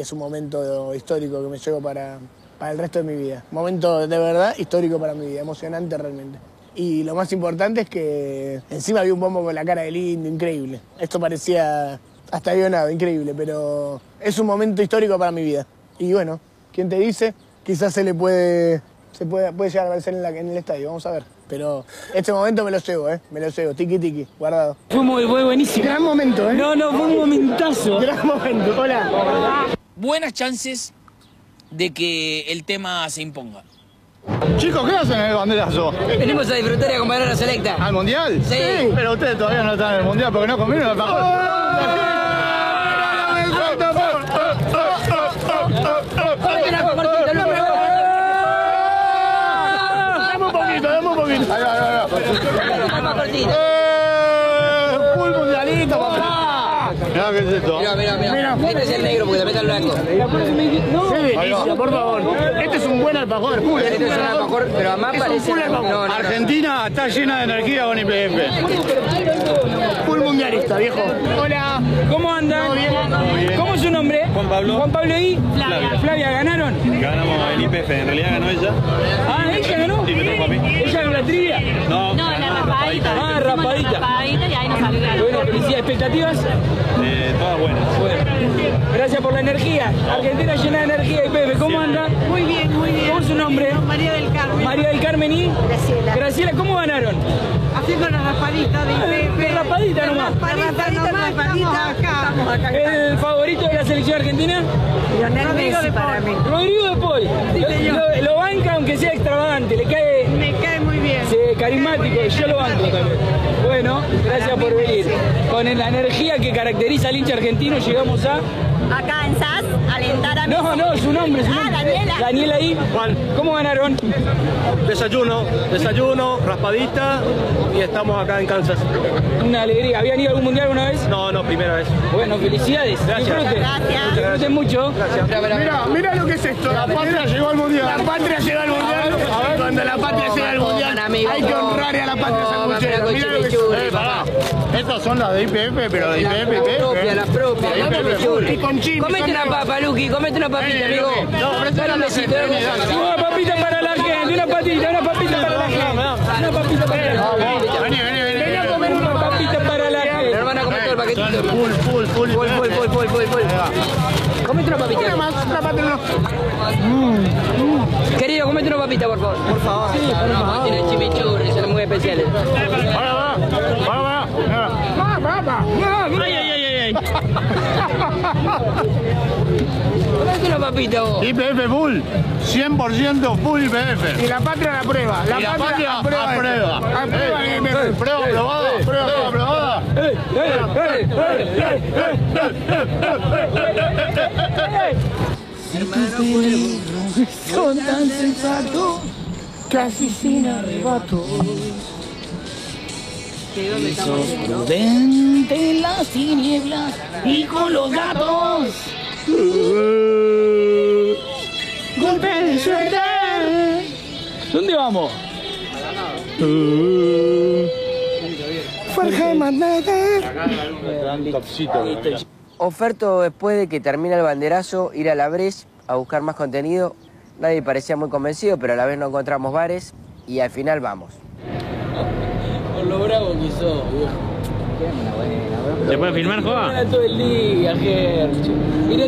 es un momento histórico que me llevo para el resto de mi vida. Momento de verdad histórico para mi vida, emocionante realmente. Y lo más importante es que encima había un bombo con la cara del Indio, increíble. Esto parecía hasta avionado, increíble, pero es un momento histórico para mi vida. Y bueno, ¿quién te dice? Quizás puede llegar a aparecer en el estadio, vamos a ver. Pero este momento me lo llevo, tiki tiki, guardado. Fue buenísimo. Gran momento, No, fue un momentazo. Gran momento, hola. Buenas chances de que el tema se imponga. Chicos, ¿qué hacen en el banderazo? Venimos a disfrutar y a acompañar a la selecta. ¿Al mundial? Sí. Pero ustedes todavía no están en el mundial porque no comieron el alfajor. Dame un poquito. ¡Full mundialito, papá! Mirá qué es esto. Mira. Este es el negro porque también está el blanco. Sí, por favor. Este es un buen alfajor. Este es un alfajor, pero además parece... No. Argentina está llena de energía con YPF. Full mundialista, viejo. Hola. ¿Cómo andan? ¿Todo bien? ¿Cómo es su nombre? Juan Pablo. Juan Pablo y Flavia. Flavia, ¿ganaron? Ganamos el YPF, en realidad ganó ella. Ah, ¿ella ganó? Sí, me tocó a mí. ¿Ella ganó la trivia? No, No, la raspadita. Ah, raspadita. Raspadita y ahí nos salió la Bueno, felicidades. ¿Expectativas? todas buenas. Bueno, gracias por la energía. Argentina llena de energía y Pepe, ¿cómo anda? Muy bien. ¿Cómo es su nombre? María del Carmen. María del Carmen y Graciela. Graciela, ¿cómo ganaron? Haciendo la raspadita de IPF. Raspadita nomás. Raspadita acá. ¿El favorito de la selección argentina? Lionel Messi para mí. Rodrigo de Paul. Lo banca aunque sea extravagante, le cae... Me cae muy bien. Sí, carismático, yo lo banco también. Bueno, gracias por venir. Con la energía que caracteriza al hincha argentino llegamos a... Acá en SAS, alentar a Messi. No, su nombre. Daniela. Daniela ahí. Juan. ¿Cómo ganaron? Desayuno, raspadita y estamos acá en Kansas. Una alegría. ¿Habían ido a algún mundial alguna vez? No, primera vez. Bueno, felicidades. Gracias. Disfruten. Gracias. Disfruten mucho. Mira lo que es esto. La patria llegó al mundial. La patria llega al mundial. Cuando la patria llega al mundial, hay que honrar a la patria sanguchera. Mira lo que es. Pará. Estas son las de YPF, pero de YPF. La propia. Y con chimi. Comete una papa, Luqui, comete una papita, amigo. No, Dale un besito, dale un besito. Una papita para la gente, una papita para la gente. Una papita para la gente. Vení. Ven a comer una papita para la gente. Nos van a comer todo el paquetito. Full. Full. Comete una papita. Una patria. Querido, comete una papita, por favor. Por favor. Sí, por favor. Tiene chimichurri, son muy especiales. Para. Ay. Comete una papita, vos. YPF full. 100% full YPF. Y la patria la prueba. Y la patria aprueba. Prueba aprobada. Son tan sensatos, casi sin arrebato. Sos prudente en las tinieblas y con los gatos. Golpe de suerte. ¿Dónde vamos? Oferto después de que termina el banderazo, ir a la Breche a buscar más contenido. Nadie parecía muy convencido, pero a la vez no encontramos bares y al final vamos. Por lo bravo que sos, viejo. ¿Se puede filmar, Joa? Todo el día, Gercho.